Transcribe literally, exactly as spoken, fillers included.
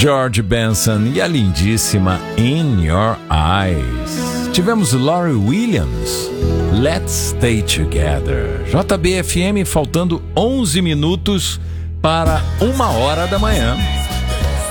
George Benson e a lindíssima In Your Eyes. Tivemos Laurie Williams, Let's Stay Together. J B F M faltando onze minutos para uma hora da manhã.